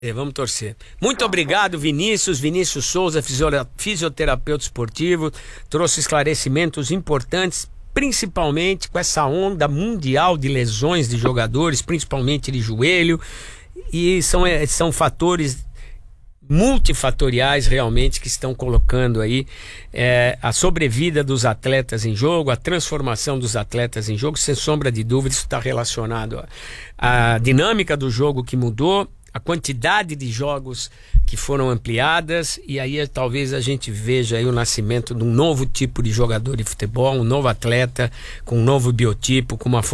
Vamos torcer. Muito obrigado, Vinícius Souza, fisioterapeuta esportivo, trouxe esclarecimentos importantes, principalmente com essa onda mundial de lesões de jogadores, principalmente de joelho, e são fatores multifatoriais realmente que estão colocando aí a sobrevida dos atletas em jogo, a transformação dos atletas em jogo. Sem sombra de dúvida, isso está relacionado à dinâmica do jogo que mudou, a quantidade de jogos que foram ampliadas, e aí talvez a gente veja aí o nascimento de um novo tipo de jogador de futebol, um novo atleta com um novo biotipo, com uma